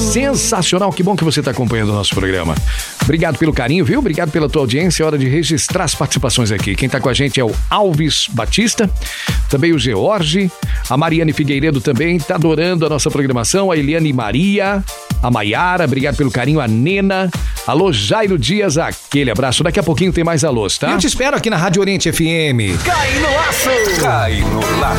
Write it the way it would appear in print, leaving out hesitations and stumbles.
Sensacional, que bom que você está acompanhando o nosso programa. Obrigado pelo carinho, viu? Obrigado pela tua audiência. É hora de registrar as participações aqui. Quem está com a gente é o Alves Batista, também o George, a Mariane Figueiredo também está adorando a nossa programação, a Eliane Maria, a Maiara, obrigado pelo carinho, a Nena. Alô, Jairo Dias, aquele abraço. Daqui a pouquinho tem mais alôs, tá? Eu te espero aqui na Rádio Oriente FM. Cai no laço! Cai no laço!